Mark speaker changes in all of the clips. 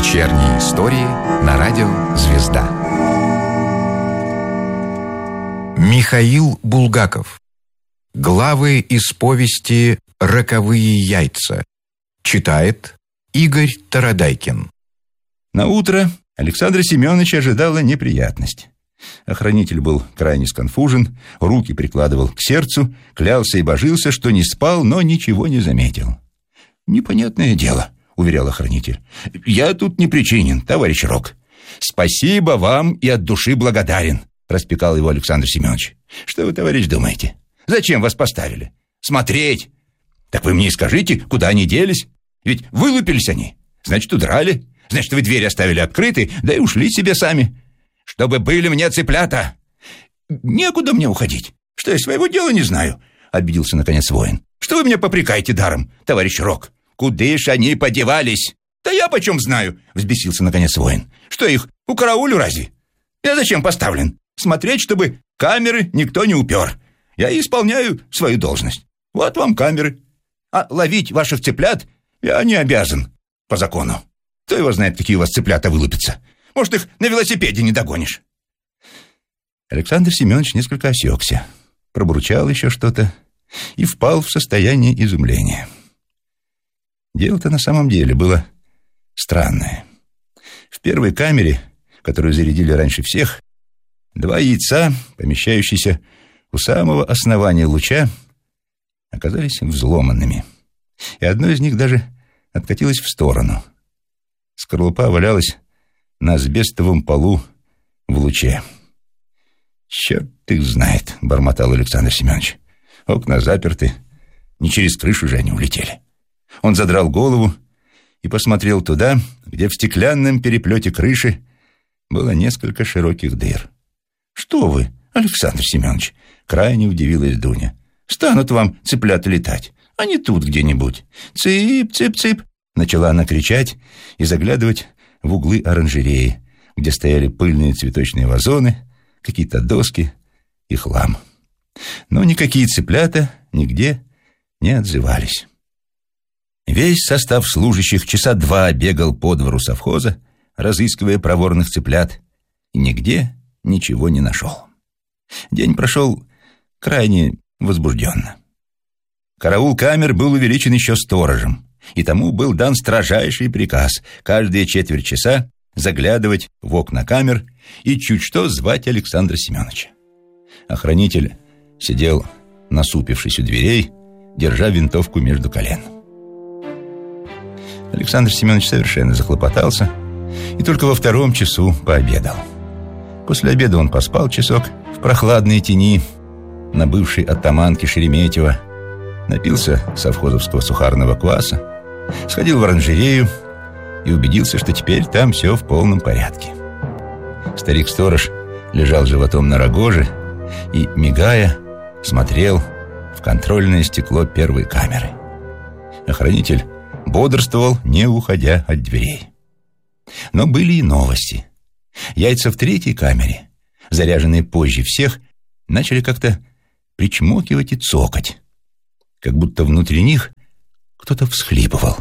Speaker 1: Вечерние истории на радио «Звезда». Михаил Булгаков. Главы из повести «Роковые яйца». Читает Игорь Тарадайкин.
Speaker 2: Наутро Александра Семеновича ожидала неприятность. Охранитель был крайне сконфужен, руки прикладывал к сердцу, клялся и божился, что не спал, но ничего не заметил. «Непонятное дело», — уверял охранитель. «Я тут не причинен, товарищ Рок». «Спасибо вам и от души благодарен», — распекал его Александр Семенович. «Что вы, товарищ, думаете? Зачем вас поставили? Смотреть? Так вы мне и скажите, куда они делись? Ведь вылупились они, значит, удрали, значит, вы дверь оставили открытой, да и ушли себе сами. Чтобы были мне цыплята. Некуда мне уходить. Что я своего дела не знаю», — обиделся наконец воин. «Что вы меня попрекаете даром, товарищ Рок? Куда ж они подевались?» «Да я почем знаю», — взбесился наконец воин. «Что их, укараулю разве? Я зачем поставлен? Смотреть, чтобы камеры никто не упер. Я исполняю свою должность. Вот вам камеры. А ловить ваших цыплят я не обязан по закону. Кто его знает, какие у вас цыплята вылупятся? Может, их на велосипеде не догонишь». Александр Семенович несколько осекся, пробурчал еще что-то и впал в состояние изумления. Дело-то на самом деле было странное. В первой камере, которую зарядили раньше всех, 2 яйца, помещающиеся у самого основания луча, оказались взломанными, и одно из них даже откатилось в сторону. Скорлупа валялась на асбестовом полу в луче. «Черт их знает», — бормотал Александр Семенович. «Окна заперты, не через крышу же они улетели». Он задрал голову и посмотрел туда, где в стеклянном переплете крыши было несколько широких дыр. «Что вы, Александр Семенович?» — крайне удивилась Дуня. «Станут вам цыплята летать, а не тут где-нибудь. Цып, цып, цып!» — начала она кричать и заглядывать в углы оранжереи, где стояли пыльные цветочные вазоны, какие-то доски и хлам. Но никакие цыплята нигде не отзывались. Весь состав служащих часа 2 бегал по двору совхоза, разыскивая проворных цыплят, и нигде ничего не нашел. День прошел крайне возбужденно. Караул камер был увеличен еще сторожем, и тому был дан строжайший приказ каждые четверть часа заглядывать в окна камер и чуть что звать Александра Семеновича. Охранитель сидел, насупившись у дверей, держа винтовку между колен. Александр Семенович совершенно захлопотался и только во 2 часу пообедал. После обеда он поспал часок в прохладной тени на бывшей оттаманке Шереметьево, напился совхозовского сухарного кваса, сходил в оранжерею и убедился, что теперь там все в полном порядке. Старик-сторож лежал животом на рогоже и, мигая, смотрел в контрольное стекло первой камеры. Охранитель бодрствовал, не уходя от дверей. Но были и новости. Яйца в 3-й камере, заряженные позже всех, начали как-то причмокивать и цокать, как будто внутри них кто-то всхлипывал.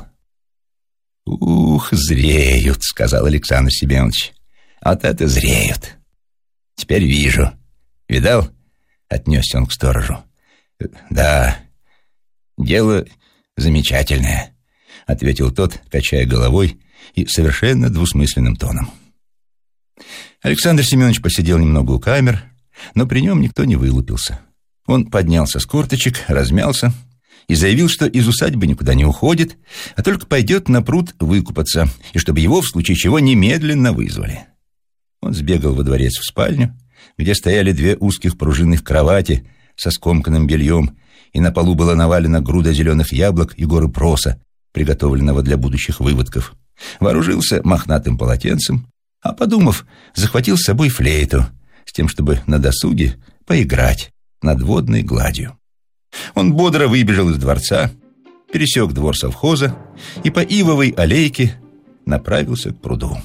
Speaker 2: «Ух, зреют», — сказал Александр Семенович. «Вот это зреют. Теперь вижу. Видал?» — отнесся он к сторожу. «Да, дело замечательное», — ответил тот, качая головой и совершенно двусмысленным тоном. Александр Семенович посидел немного у камер, но при нем никто не вылупился. Он поднялся с корточек, размялся и заявил, что из усадьбы никуда не уходит, а только пойдет на пруд выкупаться, и чтобы его в случае чего немедленно вызвали. Он сбегал во дворец в спальню, где стояли 2 узких пружинных кровати со скомканным бельем, и на полу была навалена груда зеленых яблок и горы проса, приготовленного для будущих выводков. Вооружился мохнатым полотенцем, а, подумав, захватил с собой флейту, с тем, чтобы на досуге поиграть над водной гладью. Он бодро выбежал из дворца, пересек двор совхоза и по ивовой аллейке направился к пруду.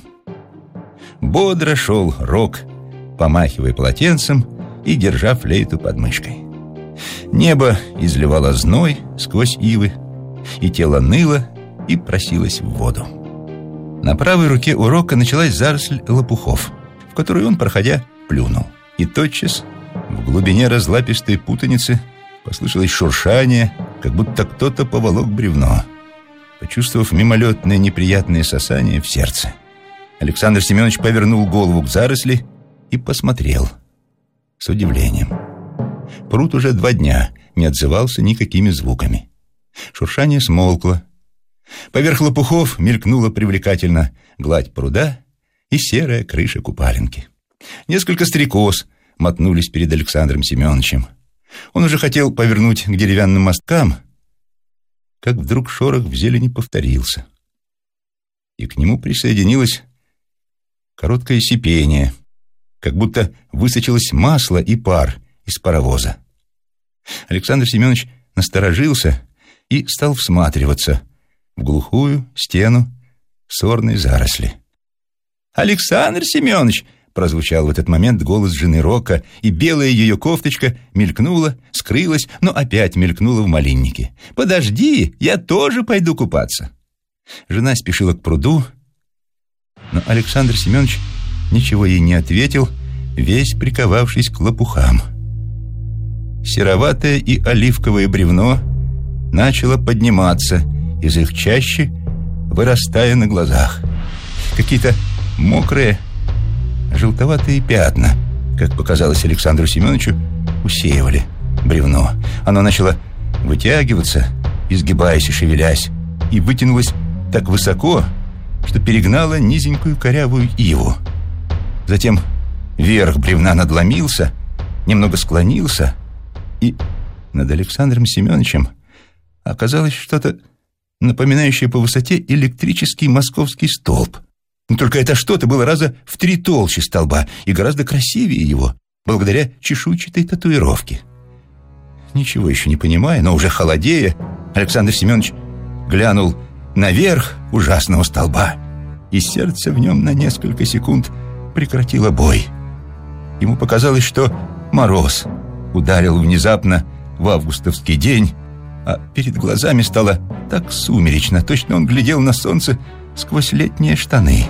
Speaker 2: Бодро шел Рок, помахивая полотенцем и держа флейту под мышкой. Небо изливало зной сквозь ивы, и тело ныло и просилось в воду. На правой руке у Рока началась заросль лопухов, в которую он, проходя, плюнул. И тотчас в глубине разлапистой путаницы послышалось шуршание, как будто кто-то поволок бревно. Почувствовав мимолетное неприятное сосание в сердце, Александр Семенович повернул голову к заросли и посмотрел с удивлением. Пруд уже 2 дня не отзывался никакими звуками. Шуршание смолкло. Поверх лопухов мелькнула привлекательно гладь пруда и серая крыша купалинки. Несколько стрекоз мотнулись перед Александром Семеновичем. Он уже хотел повернуть к деревянным мосткам, как вдруг шорох в зелени повторился. И к нему присоединилось короткое сипение, как будто высочилось масло и пар из паровоза. Александр Семенович насторожился и стал всматриваться в глухую стену сорной заросли. «Александр Семенович!» — прозвучал в этот момент голос жены Рока, и белая ее кофточка мелькнула, скрылась, но опять мелькнула в малиннике. «Подожди, я тоже пойду купаться!» Жена спешила к пруду, но Александр Семенович ничего ей не ответил, весь приковавшись к лопухам. Сероватое и оливковое бревно начало подниматься из их чащи, вырастая на глазах. Какие-то мокрые, желтоватые пятна, как показалось Александру Семеновичу, усеивали бревно. Оно начало вытягиваться, изгибаясь и шевелясь, и вытянулось так высоко, что перегнало низенькую корявую иву. Затем верх бревна надломился, немного склонился, и над Александром Семеновичем оказалось что-то, напоминающее по высоте электрический московский столб. Но только это что-то было раза в 3 толще столба и гораздо красивее его, благодаря чешуйчатой татуировке. Ничего еще не понимая, но уже холодея, Александр Семенович глянул наверх ужасного столба, и сердце в нем на несколько секунд прекратило бой. Ему показалось, что мороз ударил внезапно в августовский день, а перед глазами стало так сумеречно, точно он глядел на солнце сквозь летние штаны.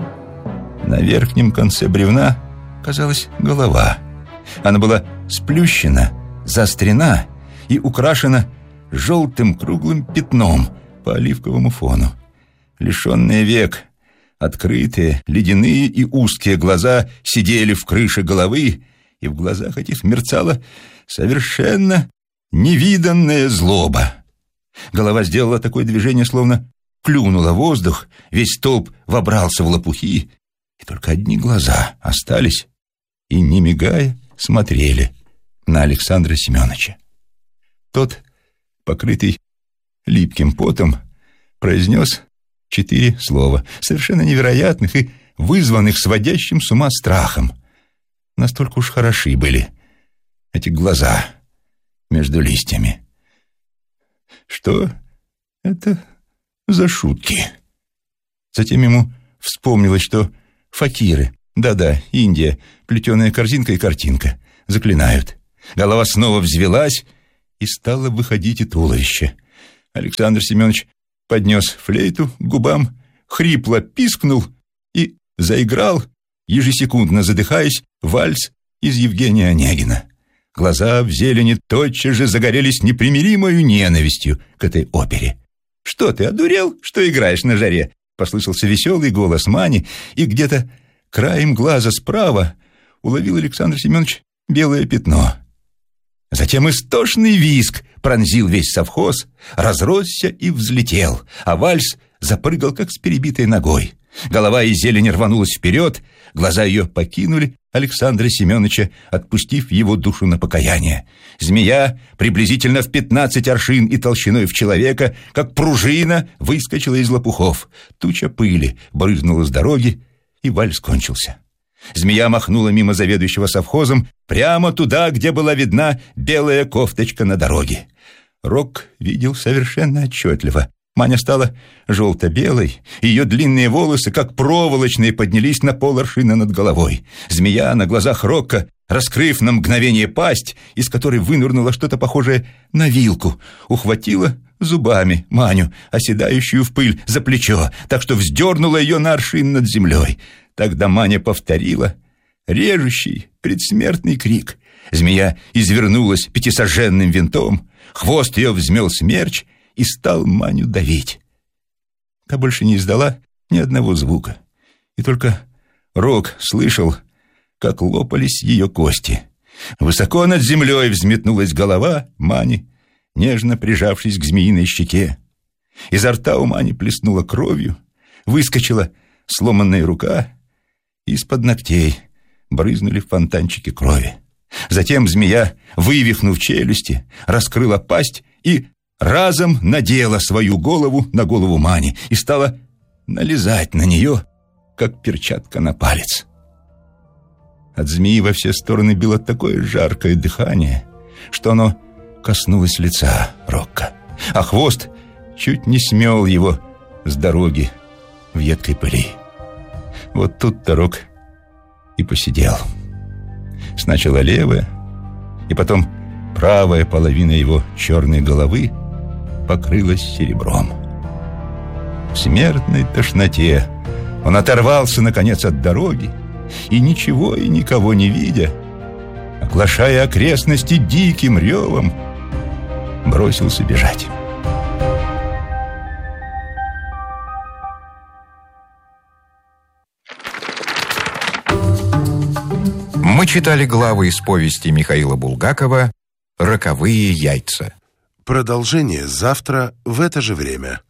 Speaker 2: На верхнем конце бревна казалась голова. Она была сплющена, заострена и украшена желтым круглым пятном по оливковому фону. Лишенные век, открытые, ледяные и узкие глаза сидели в крыше головы, и в глазах этих мерцала совершенно невиданная злоба. Голова сделала такое движение, словно клюнула воздух, весь столб вобрался в лопухи, и только одни глаза остались и, не мигая, смотрели на Александра Семеновича. Тот, покрытый липким потом, произнес 4 слова, совершенно невероятных и вызванных сводящим с ума страхом. Настолько уж хороши были эти глаза между листьями. Что это за шутки? Затем ему вспомнилось, что факиры, да-да, Индия, плетеная корзинка и картинка, заклинают. Голова снова взвелась, и стало выходить и туловище. Александр Семенович поднес флейту к губам, хрипло пискнул и заиграл, ежесекундно задыхаясь, вальс из Евгения Онегина. Глаза в зелени тотчас же загорелись непримиримою ненавистью к этой опере. «Что ты, одурел, что играешь на жаре?» — послышался веселый голос Мани, и где-то краем глаза справа уловил Александр Семенович белое пятно. Затем истошный визг пронзил весь совхоз, разросся и взлетел, а вальс запрыгал, как с перебитой ногой. Голова из зелени рванулась вперед, глаза ее покинули Александра Семеновича, отпустив его душу на покаяние. Змея, приблизительно в 15 аршин и толщиной в человека, как пружина, выскочила из лопухов. Туча пыли брызнула с дороги, и вальс кончился. Змея махнула мимо заведующего совхозом прямо туда, где была видна белая кофточка на дороге. Рок видел совершенно отчетливо. Маня стала желто-белой, ее длинные волосы, как проволочные, поднялись на пол-аршина над головой. Змея на глазах Рока, раскрыв на мгновение пасть, из которой вынырнуло что-то похожее на вилку, ухватила зубами Маню, оседающую в пыль, за плечо, так что вздернула ее на аршин над землей. Тогда Маня повторила режущий предсмертный крик. Змея извернулась пятисоженным винтом, хвост ее взмел смерч и стал Маню давить. Та больше не издала ни одного звука, и только Рог слышал, как лопались ее кости. Высоко над землей взметнулась голова Мани, нежно прижавшись к змеиной щеке. Изо рта у Мани плеснула кровью, выскочила сломанная рука, и из-под ногтей брызнули фонтанчики крови. Затем змея, вывихнув челюсти, раскрыла пасть и разом надела свою голову на голову Мани и стала нализать на нее, как перчатка на палец. От змеи во все стороны било такое жаркое дыхание, что оно коснулось лица Рокко, а хвост чуть не смел его с дороги в едкой пыли. Вот тут-то Рог и посидел. Сначала левая, и потом правая половина его черной головы покрылась серебром. В смертной тошноте он оторвался, наконец, от дороги и, ничего и никого не видя, оглашая окрестности диким ревом, бросился бежать.
Speaker 1: Мы читали главы из повести Михаила Булгакова «Роковые яйца».
Speaker 3: Продолжение завтра в это же время.